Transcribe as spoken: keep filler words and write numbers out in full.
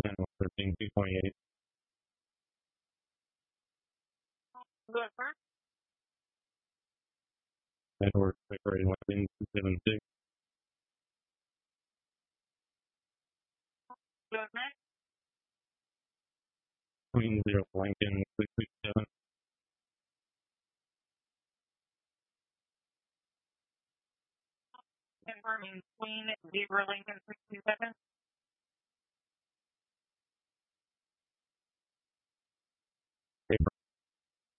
Channel thirteen two twenty-eight. Good, sir. Network separating within two seven six. Good, man. Queen zero Lincoln six six seven. Confirming Queen Zebra Lincoln sixty-seven.